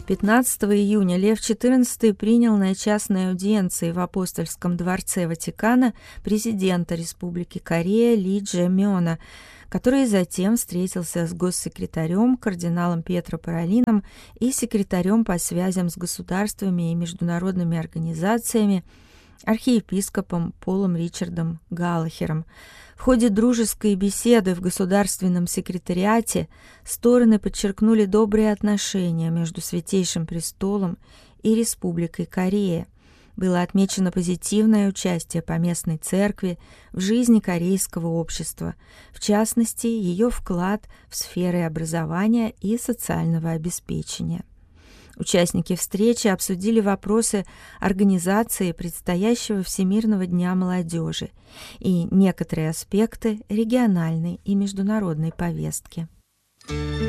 15 июня Лев XIV принял на частной аудиенции в Апостольском дворце Ватикана президента Республики Корея Ли Дже Мёна, который затем встретился с госсекретарем кардиналом Пьетро Паролином и секретарем по связям с государствами и международными организациями архиепископом Полом Ричардом Галлахером. В ходе дружеской беседы в Государственном секретариате стороны подчеркнули добрые отношения между Святейшим Престолом и Республикой Корея. Было отмечено позитивное участие Поместной Церкви в жизни корейского общества, в частности, ее вклад в сферы образования и социального обеспечения. Участники встречи обсудили вопросы организации предстоящего Всемирного дня молодежи и некоторые аспекты региональной и международной повестки.